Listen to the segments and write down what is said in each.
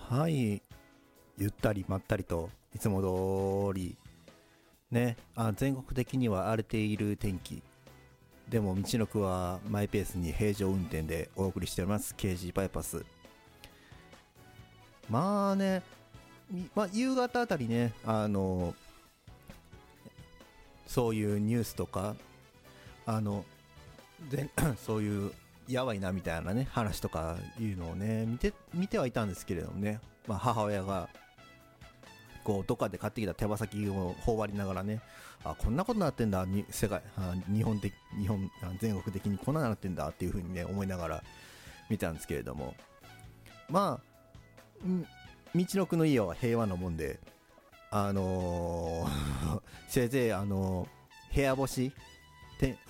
はい、ゆったりまったりといつも通りね、全国的には荒れている天気でも道のくはマイペースに平常運転でお送りしております KG バイパス。まあね、夕方あたりね、そういうニュースとかあのそういうやばいなみたいなね話とかいうのをね見てはいたんですけれどもね、母親がこうどっかで買ってきた手羽先を頬張りながらね、こんなことになってんだに世界日本全国的にこんなになってんだっていう風にね思いながら見たんですけれども、道のくの家は平和なもんで、せいぜい部屋干しで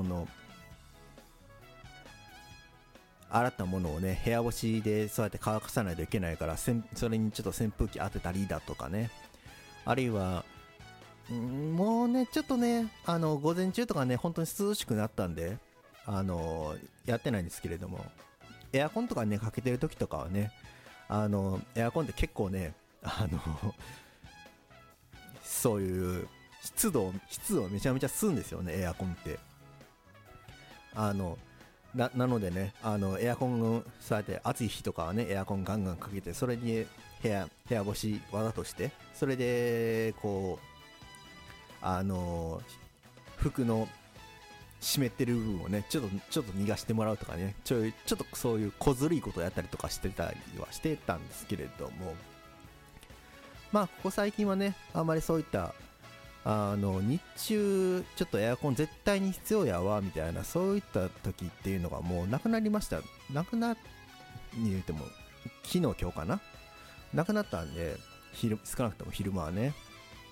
洗ったものをね部屋干しでそうやって乾かさないといけないから、それにちょっと扇風機当てたりだとかね、あるいはもうねちょっとね午前中とかね本当に涼しくなったんでやってないんですけれども、エアコンとかねかけてる時とかはねエアコンって結構ねそういう湿度をめちゃめちゃ吸うんですよね、エアコンって。なのでねエアコンをそうやって暑い日とかはねエアコンガンガンかけて、それに部屋干しわざとして、それでこう服の湿ってる部分をねちょっと逃がしてもらうとかね、ちょっとそういう小ずるいことをやったりとかしてたりはしてたんですけれども、ここ最近はねあんまりそういった日中ちょっとエアコン絶対に必要やわみたいな、そういった時っていうのがもうなくなりました。なくなに言うても昨日今日かな、なくなったんで、少なくとも昼間はね、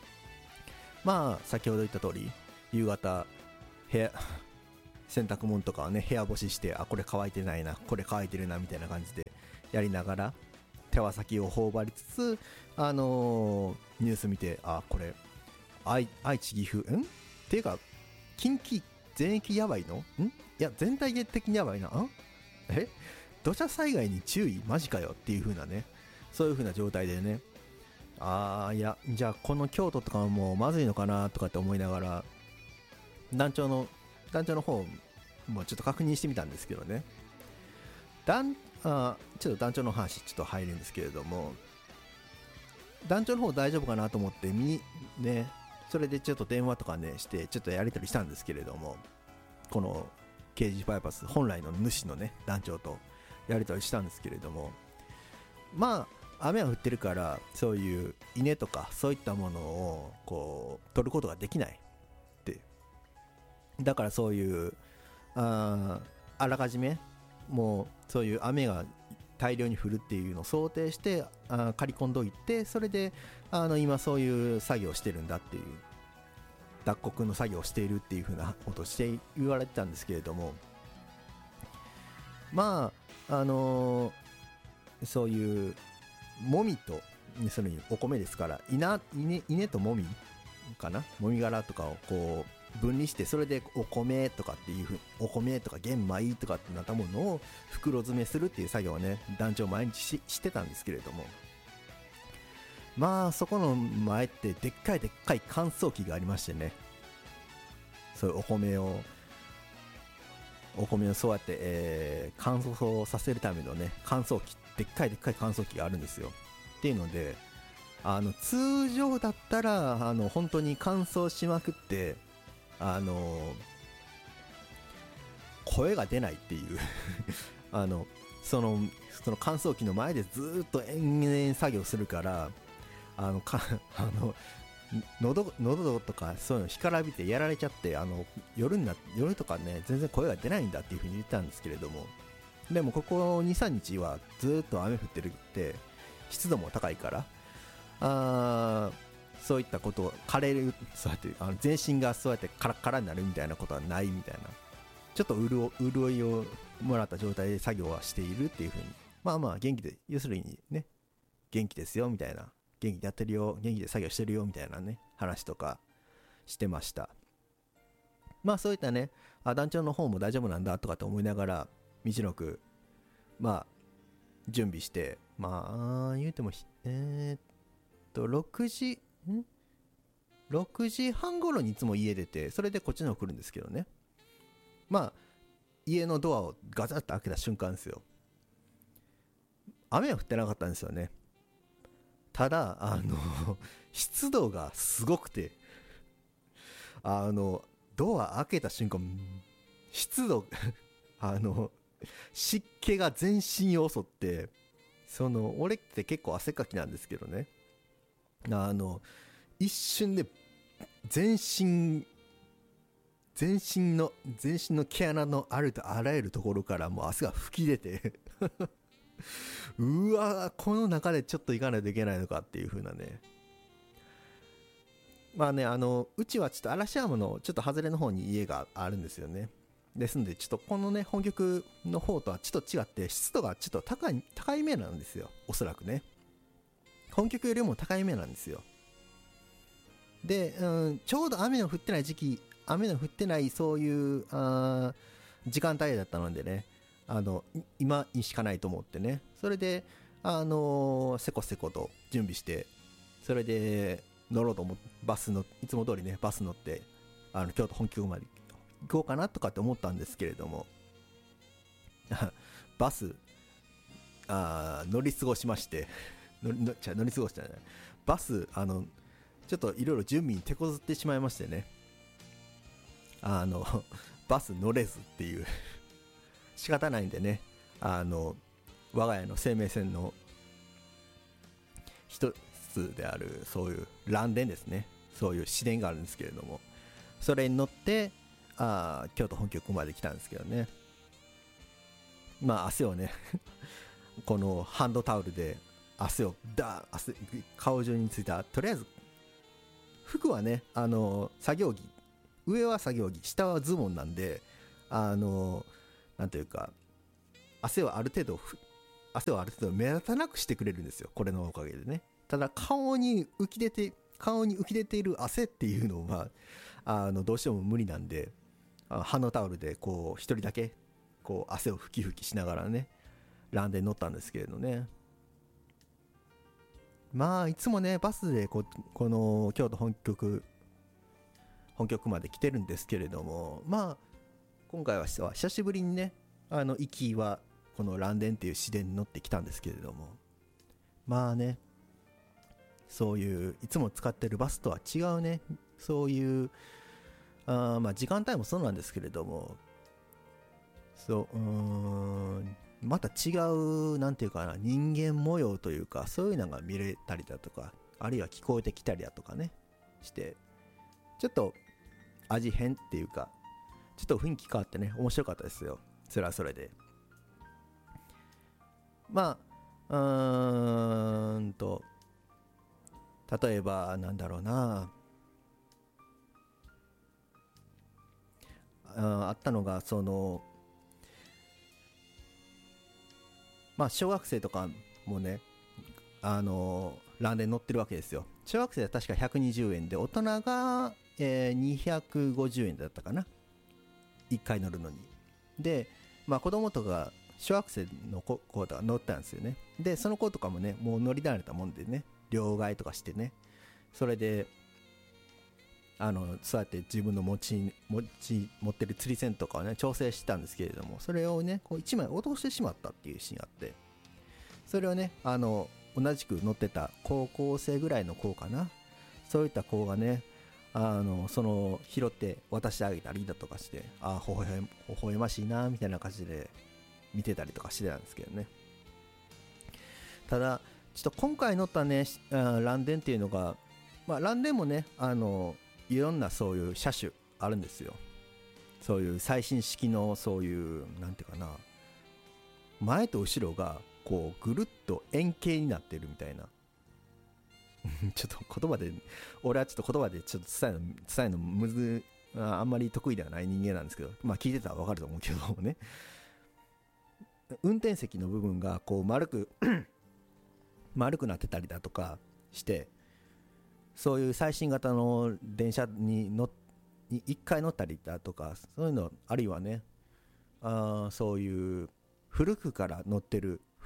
先ほど言った通り夕方洗濯物とかはね部屋干しして、これ乾いてないな、これ乾いてるなみたいな感じでやりながら手羽先を頬張りつつニュース見て、これ愛知岐阜っていうか近畿全域やばいのいや全体的にやばいな土砂災害に注意マジかよっていう風なね、そういう風な状態でね、いやじゃあこの京都とかもまずいのかなとかって思いながら団長の方もちょっと確認してみたんですけどね、ちょっと団長の話ちょっと入るんですけれども、団長の方大丈夫かなと思ってね、それでちょっと電話とかねしてちょっとやり取りしたんですけれども、この KG バイパス本来の主のね団長とやり取りしたんですけれども、雨は降ってるからそういう稲とかそういったものをこう取ることができないって、だからそういうあらかじめもうそういう雨が大量に降るっていうのを想定して刈り込んどいて、それで今そういう作業をしてるんだっていう、脱穀の作業をしているっていう風なことをして言われてたんですけれども、そういうもみとそれにお米ですから、稲ともみかな、もみ殻とかをこう分離して、それでお米とかっていうお米とか玄米とかってなったものを袋詰めするっていう作業をね団長毎日してたんですけれども、そこの前ってでっかい乾燥機がありましてね、そういうお米をそうやって、乾燥させるためのね乾燥機、でっかい乾燥機があるんですよ。っていうので通常だったら本当に乾燥しまくって声が出ないっていうその乾燥機の前でずっと延々作業するから、喉とかそういうの干からびてやられちゃって、夜とかね全然声が出ないんだっていう風に言ってたんですけれども、でもここ 2,3 日はずっと雨降ってるって湿度も高いから、そういったことを枯れる、そうやって全身がそうやってカラッカラになるみたいなことはないみたいな、ちょっと潤いをもらった状態で作業はしているっていう風に、元気で、要するにね元気ですよみたいな、元気でやってるよ、元気で作業してるよみたいなね話とかしてました。そういったね団長の方も大丈夫なんだとかって思いながら道のく準備してまあ言うても6時6時半頃にいつも家出て、それでこっちの方来るんですけどね。まあ家のドアをガチャッと開けた瞬間ですよ、雨は降ってなかったんですよね。ただ湿度がすごくて、ドア開けた瞬間湿度湿気が全身を襲って、俺って結構汗かきなんですけどね、一瞬で全身の毛穴のあるとあらゆるところからもう汗が吹き出てうわー、この中でちょっと行かないといけないのかっていう風なね。まあね、うちはちょっと嵐山のちょっと外れの方に家があるんですよね。ですんで、ちょっとこのね、本局の方とはちょっと違って、湿度がちょっと高いめなんですよ、おそらくね。本局よりも高いめなんですよ。で、ちょうど雨の降ってない時期、雨の降ってないそういう時間帯だったのでね、今にしかないと思ってね、それで、せこせこと準備して、それで乗ろうと思って、いつも通りね、バス乗って、京都本局まで行こうかなとかって思ったんですけれども、バス、乗り過ごしまして乗り過ごしたじゃない。バス、ちょっといろいろ準備に手こずってしまいましてね、バス乗れずっていう仕方ないんでね、我が家の生命線の一つであるそういう蘭電ですね、そういう市電があるんですけれども、それに乗って京都本局まで来たんですけどね。まあ汗をねこのハンドタオルで汗顔中についた、とりあえず服はね、作業着、上は作業着、下はズボンなんで、なんというか、汗をある程度目立たなくしてくれるんですよ、これのおかげでね。ただ顔に浮き出ている汗っていうのはどうしても無理なんで、ハンドタオルでこう一人だけこう汗をふきふきしながらね、ランで乗ったんですけれどね。まあいつもねバスでこの京都本局まで来てるんですけれども、まあ今回は久しぶりにね、行きはこの蘭電っていう市電に乗ってきたんですけれども、まあね、そういういつも使ってるバスとは違うね、そういうまあ時間帯もそうなんですけれども、また違う、なんていうかな、人間模様というか、そういうのが見れたりだとか、あるいは聞こえてきたりだとかねして、ちょっと味変っていうか、ちょっと雰囲気変わってね、面白かったですよ。それはそれで、まあ例えばなんだろうな、あったのがまあ小学生とかもね、ラーメン乗ってるわけですよ。小学生は確か120円で、大人が、250円だったかな、1回乗るのに。で、まあ子供とか小学生の子とか乗ったんですよね。でその子とかもね、もう乗り慣れたもんでね、両替とかしてね、それでそうやって自分の持ってる釣り線とかをね調整してたんですけれども、それをねこう1枚落としてしまったっていうシーンがあって、それをね同じく乗ってた高校生ぐらいの子かな、そういった子がね拾って渡してあげたりだとかして、微笑ましいなみたいな感じで見てたりとかしてたんですけどね。ただちょっと今回乗ったねランデンっていうのが、まあランデンもねいろんなそういう車種あるんですよ。そういう最新式のそういうなんていうかな、前と後ろがこうぐるっと円形になってるみたいなちょっと言葉で、俺はちょっと言葉でちょっと伝えるのあんまり得意ではない人間なんですけど、まあ聞いてたら分かると思うけどもね、運転席の部分がこう丸くなってたりだとかして、そういう最新型の電車に1回乗ったりだとか、そういうの、あるいはねそういう古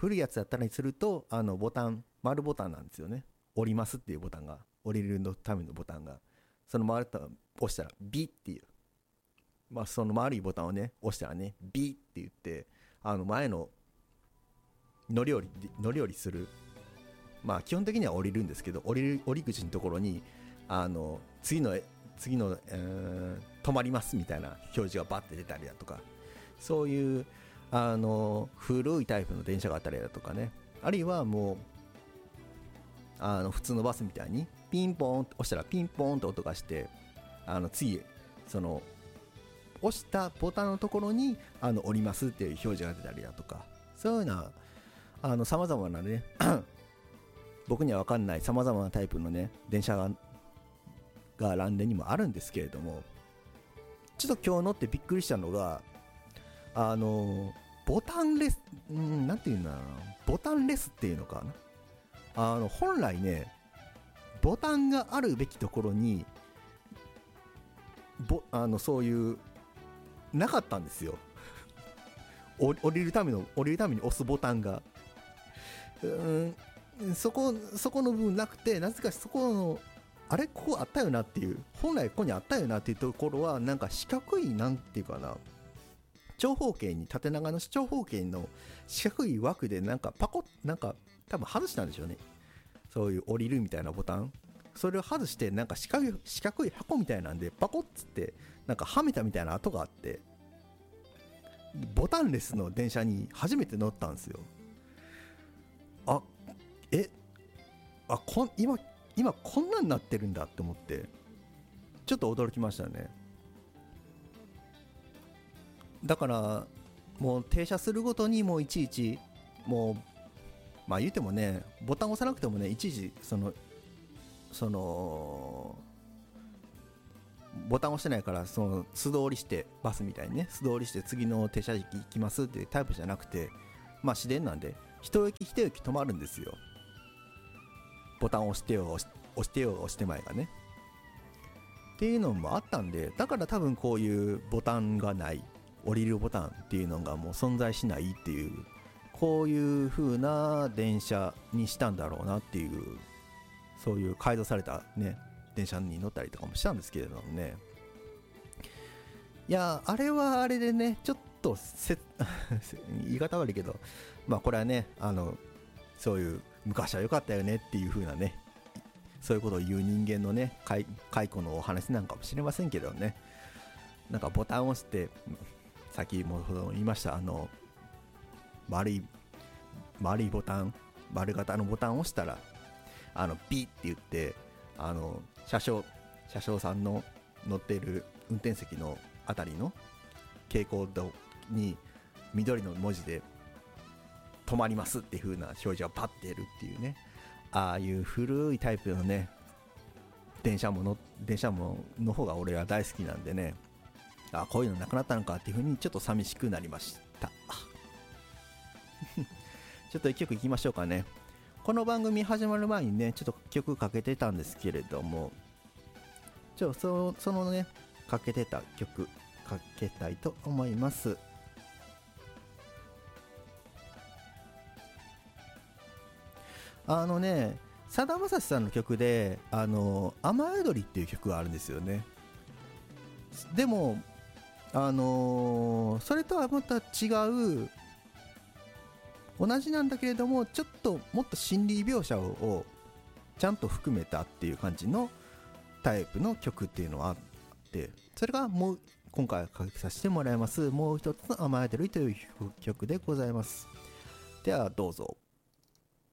古いやつだったらにするとボタン丸ボタンなんですよね。降りますっていうボタンが、降りるのためのボタンが、その丸ボタン押したらビっていう、その丸いボタンをね押したらねビって言って、前の乗り降りする、基本的には降りるんですけど、降り口のところに次の、止まりますみたいな表示がバッて出たりだとか、そういう古いタイプの電車があったりだとかね、あるいはもう普通のバスみたいにピンポーンと押したらピンポーンと音がして、次その押したボタンのところに降りますっていう表示が出たりだとか、そういうような様々なね僕には分かんない様々なタイプのね電車がランデにもあるんですけれども、ちょっと今日乗ってびっくりしたのがボタンレス、なんていうんだろうな、ボタンレスっていうのかな、本来ねボタンがあるべきところにそういうなかったんですよ。降りるために押すボタンがそこの部分なくて、なぜかそこのここあったよなっていう、本来ここにあったよなっていうところはなんか四角い、なんていうかな、長方形に、縦長の長方形の四角い枠でなんかパコッ、なんか多分外したんでしょうね、そういう降りるみたいなボタン、それを外してなんか四角い箱みたいなんでパコッつってなんかはめたみたいな跡があって、ボタンレスの電車に初めて乗ったんですよ。今こんなんなってるんだって思ってちょっと驚きましたね。だからもう停車するごとにもういちいちもう言うてもね、ボタン押さなくてもね、いちいちそのボタン押してないから、その素通りしてバスみたいにね素通りして次の停車駅行きますっていうタイプじゃなくて、市電なんで一駅止まるんですよ。ボタン押して押してまいがねっていうのもあったんで、だから多分こういうボタンがない、降りるボタンっていうのがもう存在しないっていう、こういう風な電車にしたんだろうなっていう、そういう改造されたね電車に乗ったりとかもしたんですけれどもね、いやあれはあれでね、ちょっと言い方悪いけど、これはねそういう昔は良かったよねっていう風なね、そういうことを言う人間のね解雇のお話なんかもしれませんけどね、なんかボタンを押して、さっきも言いました丸いボタン、丸型のボタンを押したらピッって言って、車掌さんの乗っている運転席のあたりの蛍光灯に緑の文字で止まりますっていう風な表示がパッて出るっていうね、ああいう古いタイプのね電車もの方が俺は大好きなんでね、こういうのなくなったのかっていう風にちょっと寂しくなりましたちょっと一曲いきましょうかね。この番組始まる前にねちょっと曲かけてたんですけれども、そのねかけてた曲かけたいと思います。さだまさしさんの曲で雨宿りっていう曲があるんですよね。でもそれとはまた違う、同じなんだけれどもちょっともっと心理描写をちゃんと含めたっていう感じのタイプの曲っていうのがあって、それが今回かけさせてもらいますもう一つの雨宿りという曲でございます。ではどうぞ。